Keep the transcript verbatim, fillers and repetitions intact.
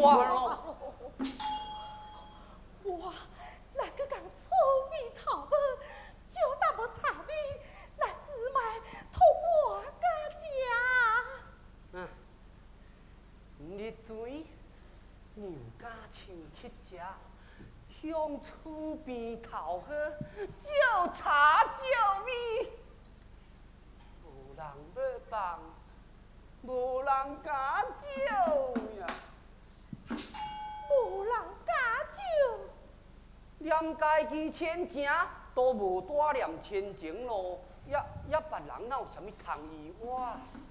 大咯。 我来个讲粗米头发，就淡薄茶米来自卖同我家家。 嗯，你水牛家亲去食，向厝边头好，就茶就米，无人要放，无人敢酒呀。 无人家酒， 念家己千情，都无多念千情咯，也也别人哪有啥物通意我？